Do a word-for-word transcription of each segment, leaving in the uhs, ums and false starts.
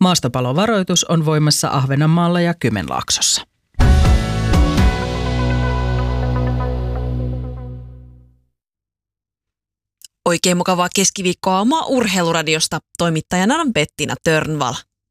Maastopalovaroitus on voimassa Ahvenanmaalla ja Kymenlaaksossa. Oikein mukavaa keskiviikkoa omaa Urheiluradiosta. Toimittajana on Bettina Törnvall.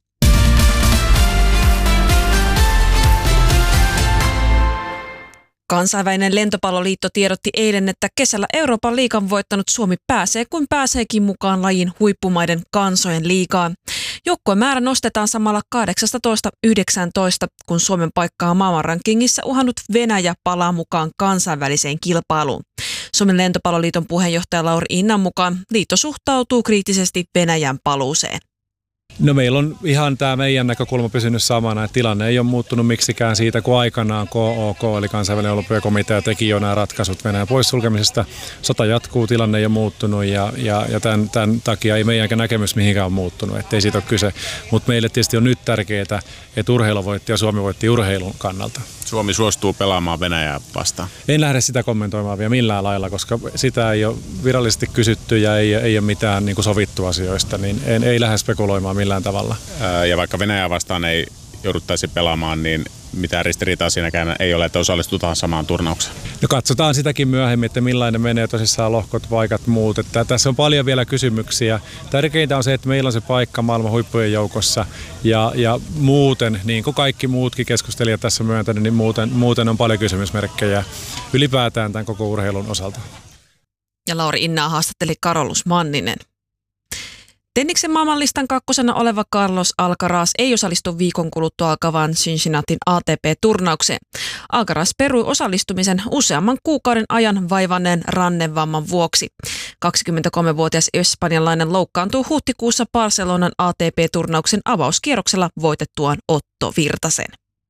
Kansainvälinen lentopalloliitto tiedotti eilen, että kesällä Euroopan liigan voittanut Suomi pääsee kuin pääseekin mukaan lajin huippumaiden kansojen liigaan. Joukkueen määrä nostetaan samalla kahdeksastatoista yhdeksäntoista, kun Suomen paikkaa maailmanrankingissa uhannut Venäjä palaa mukaan kansainväliseen kilpailuun. Suomen lentopalloliiton puheenjohtaja Lauri Innan mukaan liitto suhtautuu kriittisesti Venäjän paluuseen. No meillä on ihan tämä meidän näkökulma pysynyt samana, että tilanne ei ole muuttunut miksikään siitä, kun aikanaan K O K eli kansainvälinen olympiakomitea teki jo nämä ratkaisut Venäjän poissulkemisesta. Sota jatkuu, tilanne ei ole muuttunut ja, ja, ja tämän, tämän takia ei meidänkään näkemys mihinkään ole muuttunut, ettei siitä ole kyse. Mutta meille tietysti on nyt tärkeää, että urheilu voitti ja Suomi voitti urheilun kannalta. Suomi suostuu pelaamaan Venäjää vastaan. En lähde sitä kommentoimaan vielä millään lailla, koska sitä ei ole virallisesti kysytty ja ei, ei ole mitään niin kuin sovittu asioista, niin en, ei lähde spekuloimaan millään tavalla. Ää, ja vaikka Venäjää vastaan ei jouduttaisi pelaamaan, niin mitään ristiriitaa siinäkään ei ole, että osallistutaan samaan turnaukseen. No katsotaan sitäkin myöhemmin, että millainen menee tosissaan lohkot, paikat, muut. Että tässä on paljon vielä kysymyksiä. Tärkeintä on se, että meillä on se paikka maailman huippujen joukossa ja, ja muuten, niin kuin kaikki muutkin keskustelijat tässä myöntänyt, niin muuten, muuten on paljon kysymysmerkkejä ylipäätään tämän koko urheilun osalta. Ja Lauri Innaa haastatteli Carlos Manninen. Tenniksen maailmanlistan kakkosena oleva Carlos Alcaraz ei osallistu viikon kuluttua alkavaan Cincinnatin A T P-turnaukseen. Alcaraz perui osallistumisen useamman kuukauden ajan vaivanneen rannevamman vuoksi. kaksikymmentäkolmevuotias espanjalainen loukkaantuu huhtikuussa Barcelonan A T P-turnauksen avauskierroksella voitettuaan Otto Virtasen.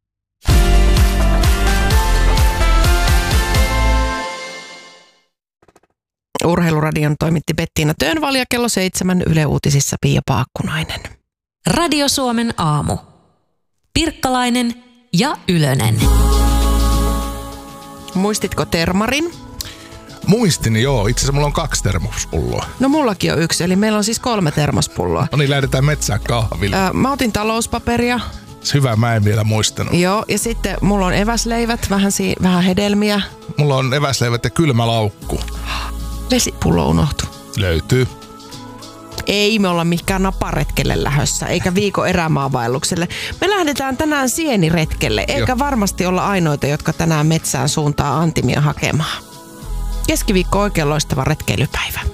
Urheiluradion toimitti Bettina Törnvall ja kello seitsemän Yle Uutisissa Pia Paakkunainen. Radio Suomen aamu. Pirkkalainen ja Ylönen. Muistitko termarin? Muistin, joo. Itse asiassa mulla on kaksi termospulloa. No mullakin on yksi, eli meillä on siis kolme termospulloa. No niin, lähdetään metsään kahville. Öö, mä otin talouspaperia. Hyvä, mä en vielä muistanut. Joo, ja sitten mulla on eväsleivät, vähän, si- vähän hedelmiä. Mulla on eväsleivät ja kylmä laukku. Vesipullo unohtui. Löytyy. Ei me olla mikään naparetkelle lähdössä, eikä viikon erämaavaellukselle. Me lähdetään tänään sieniretkelle, eikä Joo. varmasti olla ainoita, jotka tänään metsään suuntaa antimia hakemaan. Keskiviikko oikein loistava retkeilypäivä.